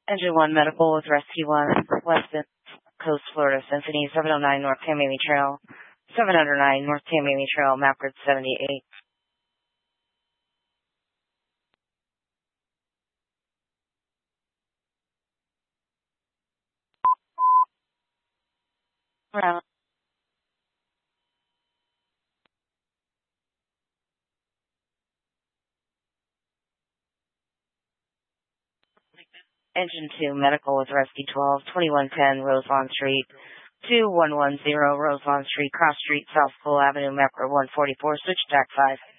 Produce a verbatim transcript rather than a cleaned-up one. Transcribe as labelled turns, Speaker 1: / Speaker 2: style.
Speaker 1: Engine one Medical with Rescue one, West Coast, Florida, Symphony, seven oh nine North Tamiami Trail, seven oh nine North Tamiami Trail, map grid seventy-eight. Route. Engine two Medical with Rescue twelve, twenty-one ten Roselawn Street, two one one zero Roselawn Street, Cross Street, South School Avenue, map grid one forty-four, switch attack five.